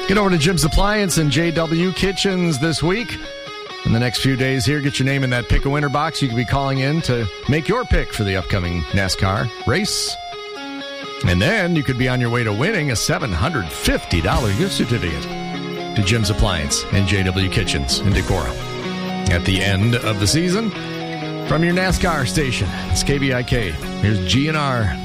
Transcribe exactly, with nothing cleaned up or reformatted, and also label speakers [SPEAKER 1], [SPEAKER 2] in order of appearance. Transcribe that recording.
[SPEAKER 1] Get over to Jim's Appliance and J W Kitchens this week. In the next few days here, get your name in that Pick a Winner box. You could be calling in to make your pick for the upcoming NASCAR race. And then you could be on your way to winning a seven hundred fifty dollars gift certificate to Jim's Appliance and J W Kitchens in Decorah. At the end of the season, from your NASCAR station, it's K B I K. Here's G N R.